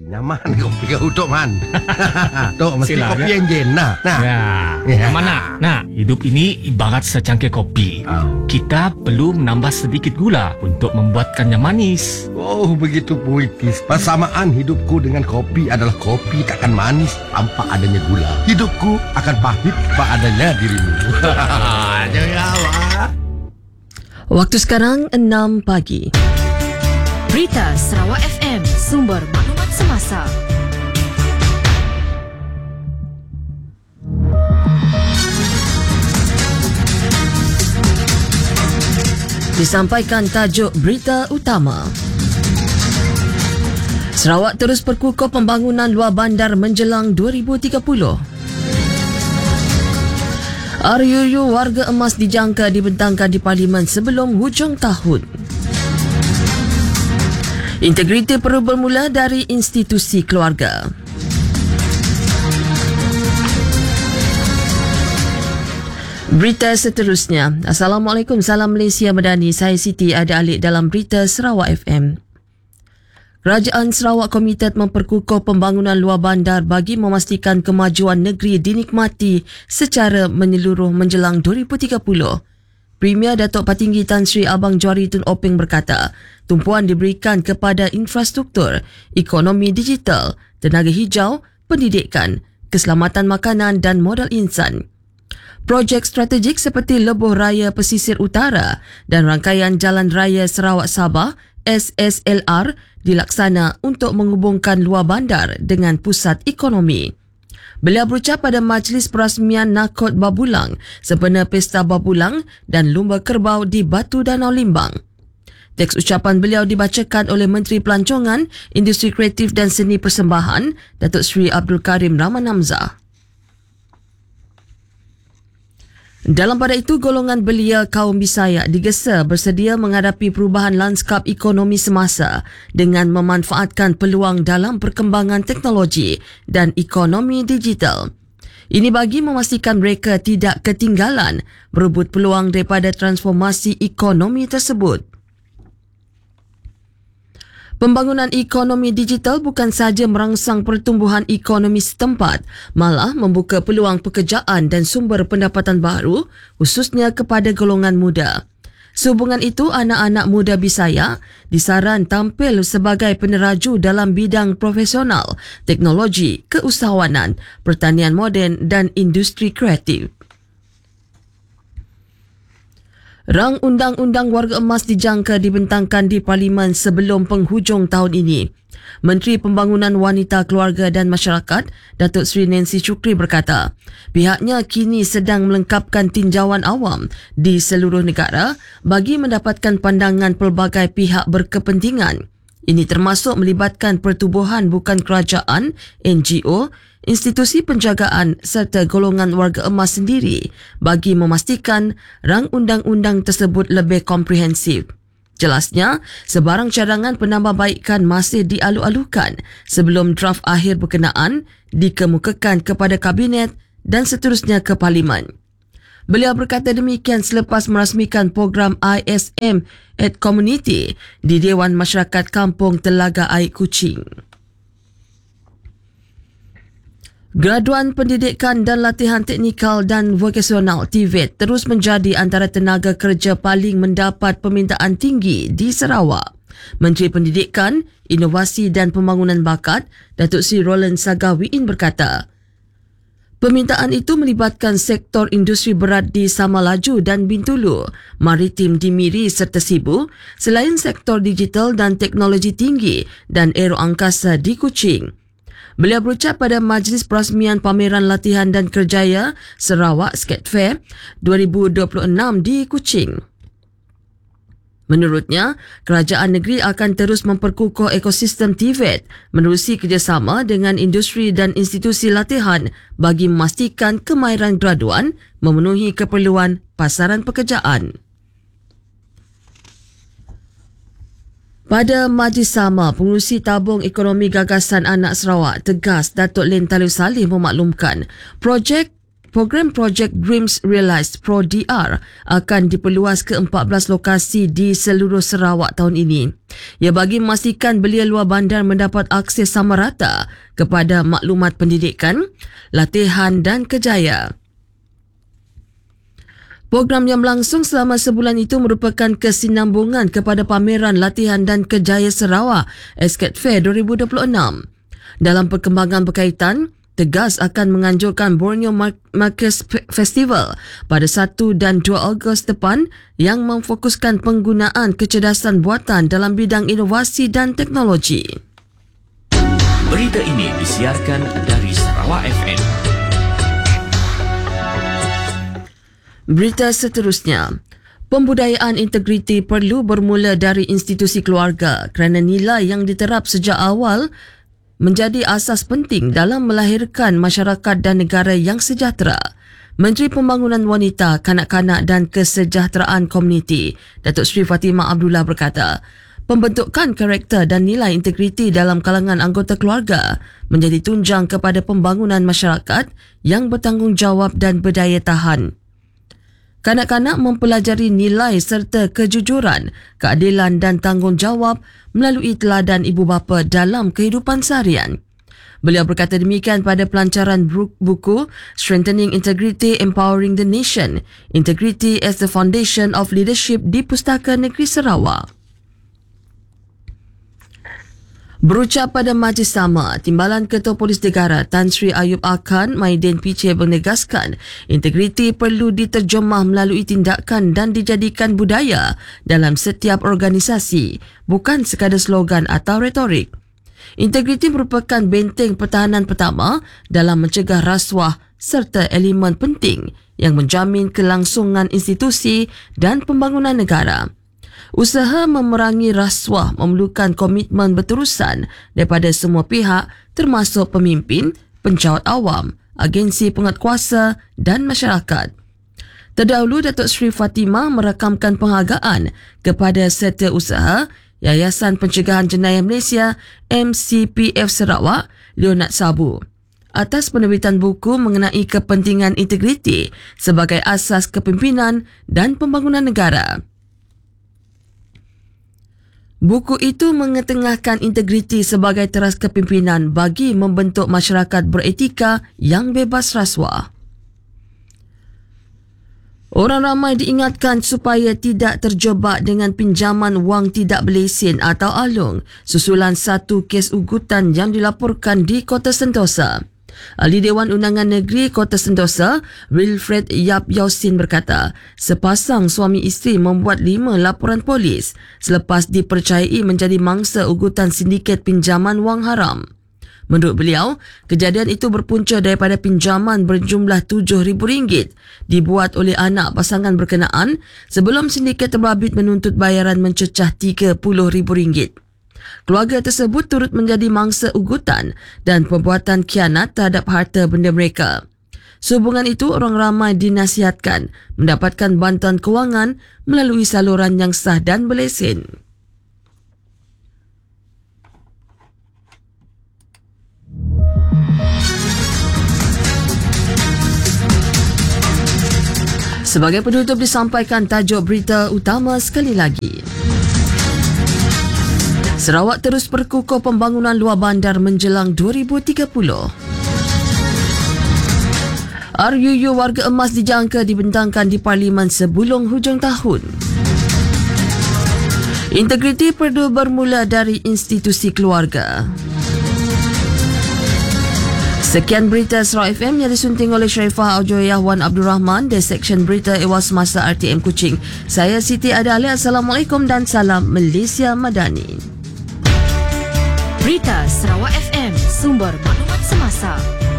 Nyaman kopi kau Tok Man. Tok mesti Silah, kopi ya. enjin nah. Ya. Mana? Nah, hidup ini ibarat secangkir kopi. Kita perlu menambah sedikit gula untuk membuatkannya manis. Oh, begitu puitis. Persamaan hidupku dengan kopi adalah kopi takkan manis tanpa adanya gula. Hidupku akan pahit tanpa adanya dirimu. Waktu sekarang 6 pagi. Berita Sarawak FM, sumber maklumat semasa. Disampaikan tajuk berita utama. Sarawak terus perkukuh pembangunan luar bandar menjelang 2030. RUU Warga Emas dijangka dibentangkan di Parlimen sebelum hujung tahun. Integriti perlu bermula dari institusi keluarga. Berita seterusnya. Assalamualaikum, salam Malaysia Madani. Saya Siti ada alik dalam berita Sarawak FM. Kerajaan Sarawak komited memperkukuh pembangunan luar bandar bagi memastikan kemajuan negeri dinikmati secara menyeluruh menjelang 2030. Premier Datuk Patinggi Tan Sri Abang Johari Tun Openg berkata, tumpuan diberikan kepada infrastruktur, ekonomi digital, tenaga hijau, pendidikan, keselamatan makanan dan modal insan. Projek strategik seperti Lebuh Raya Pesisir Utara dan rangkaian Jalan Raya Sarawak Sabah SSLR dilaksana untuk menghubungkan luar bandar dengan pusat ekonomi. Beliau berucap pada majlis perasmian Nakot Babulang sempena Pesta Babulang dan Lumba Kerbau di Batu Danau Limbang. Teks ucapan beliau dibacakan oleh Menteri Pelancongan, Industri Kreatif dan Seni Persembahan, Datuk Seri Abdul Karim Rahman Hamzah. Dalam pada itu, golongan belia kaum Bisaya digesa bersedia menghadapi perubahan lanskap ekonomi semasa dengan memanfaatkan peluang dalam perkembangan teknologi dan ekonomi digital. Ini bagi memastikan mereka tidak ketinggalan berebut peluang daripada transformasi ekonomi tersebut. Pembangunan ekonomi digital bukan sahaja merangsang pertumbuhan ekonomi setempat, malah membuka peluang pekerjaan dan sumber pendapatan baru, khususnya kepada golongan muda. Sehubungan itu, anak-anak muda Bisaya disaran tampil sebagai peneraju dalam bidang profesional, teknologi, keusahawanan, pertanian moden dan industri kreatif. Rang Undang-Undang Warga Emas dijangka dibentangkan di Parlimen sebelum penghujung tahun ini. Menteri Pembangunan Wanita, Keluarga dan Masyarakat, Datuk Seri Nancy Shukri berkata, pihaknya kini sedang melengkapkan tinjauan awam di seluruh negara bagi mendapatkan pandangan pelbagai pihak berkepentingan. Ini termasuk melibatkan pertubuhan bukan kerajaan, NGO, institusi penjagaan serta golongan warga emas sendiri bagi memastikan rang undang-undang tersebut lebih komprehensif. Jelasnya, sebarang cadangan penambahbaikan masih dialu-alukan sebelum draft akhir berkenaan dikemukakan kepada Kabinet dan seterusnya ke Parlimen. Beliau berkata demikian selepas merasmikan program ISM at Community di Dewan Masyarakat Kampung Telaga Air Kuching. Graduan Pendidikan dan Latihan Teknikal dan Vokasional TVET terus menjadi antara tenaga kerja paling mendapat permintaan tinggi di Sarawak. Menteri Pendidikan, Inovasi dan Pembangunan Bakat, Datuk Seri Roland Sagawiin berkata, permintaan itu melibatkan sektor industri berat di Samalaju dan Bintulu, maritim di Miri serta Sibu, selain sektor digital dan teknologi tinggi dan aeroangkasa di Kuching. Beliau berucap pada Majlis Perasmian Pameran Latihan dan Kerjaya Sarawak Skate Fair 2026 di Kuching. Menurutnya, kerajaan negeri akan terus memperkukuh ekosistem TVET menerusi kerjasama dengan industri dan institusi latihan bagi memastikan kemahiran graduan memenuhi keperluan pasaran pekerjaan. Pada majlis sama, Pengerusi Tabung Ekonomi Gagasan Anak Sarawak tegas Datuk Len Talib Saleh memaklumkan projek program Project Dreams Realised (PRO-DR) akan diperluas ke 14 lokasi di seluruh Sarawak tahun ini. Ia bagi memastikan belia luar bandar mendapat akses sama rata kepada maklumat pendidikan, latihan dan kejaya. Program yang berlangsung selama sebulan itu merupakan kesinambungan kepada pameran latihan dan kejaya Sarawak SCAT Fair 2026. Dalam perkembangan berkaitan, Tegas akan menganjurkan Borneo Markers Festival pada 1 dan 2 Ogos depan yang memfokuskan penggunaan kecerdasan buatan dalam bidang inovasi dan teknologi. Berita ini disiarkan dari Sarawak FM. Berita seterusnya. Pembudayaan integriti perlu bermula dari institusi keluarga kerana nilai yang diterap sejak awal menjadi asas penting dalam melahirkan masyarakat dan negara yang sejahtera. Menteri Pembangunan Wanita, Kanak-kanak dan Kesejahteraan Komuniti, Datuk Seri Fatimah Abdullah berkata, pembentukan karakter dan nilai integriti dalam kalangan anggota keluarga menjadi tunjang kepada pembangunan masyarakat yang bertanggungjawab dan berdaya tahan. Kanak-kanak mempelajari nilai serta kejujuran, keadilan dan tanggungjawab melalui teladan ibu bapa dalam kehidupan seharian. Beliau berkata demikian pada pelancaran buku Strengthening Integrity, Empowering the Nation, Integrity as the Foundation of Leadership di Pustaka Negeri Sarawak. Berucap pada majlis sama, Timbalan Ketua Polis Negara Tan Sri Ayub Akan Maidin Piche menegaskan integriti perlu diterjemah melalui tindakan dan dijadikan budaya dalam setiap organisasi, bukan sekadar slogan atau retorik. Integriti merupakan benteng pertahanan pertama dalam mencegah rasuah serta elemen penting yang menjamin kelangsungan institusi dan pembangunan negara. Usaha memerangi rasuah memerlukan komitmen berterusan daripada semua pihak termasuk pemimpin, penjawat awam, agensi penguatkuasa dan masyarakat. Terdahulu, Datuk Seri Fatimah merakamkan penghargaan kepada Setiausaha Yayasan Pencegahan Jenayah Malaysia MCPF Sarawak, Leonard Sabu, atas penerbitan buku mengenai kepentingan integriti sebagai asas kepimpinan dan pembangunan negara. Buku itu mengetengahkan integriti sebagai teras kepimpinan bagi membentuk masyarakat beretika yang bebas rasuah. Orang ramai diingatkan supaya tidak terjebak dengan pinjaman wang tidak berlesen atau alung susulan satu kes ugutan yang dilaporkan di Kota Sentosa. Ahli Dewan Undangan Negeri Kota Sentosa, Wilfred Yap Yausin berkata, sepasang suami isteri membuat 5 laporan polis selepas dipercayai menjadi mangsa ugutan sindiket pinjaman wang haram. Menurut beliau, kejadian itu berpunca daripada pinjaman berjumlah RM7,000 dibuat oleh anak pasangan berkenaan sebelum sindiket terbabit menuntut bayaran mencecah RM30,000. Keluarga tersebut turut menjadi mangsa ugutan dan perbuatan khianat terhadap harta benda mereka. Sehubungan itu, orang ramai dinasihatkan mendapatkan bantuan kewangan melalui saluran yang sah dan berlesen. Sebagai penutup disampaikan tajuk berita utama sekali lagi. Sarawak terus perkukuh pembangunan luar bandar menjelang 2030. RUU Warga Emas dijangka dibentangkan di Parlimen sebelum hujung tahun. Integriti perlu bermula dari institusi keluarga. Sekian berita Sarawak FM yang disunting oleh Sharifah Aujoyah Wan Abdul Rahman dari Seksyen Berita Ewas Masa RTM Kuching. Saya Siti Adali. Assalamualaikum dan salam Malaysia Madani. Berita Sarawak FM, sumber maklumat semasa.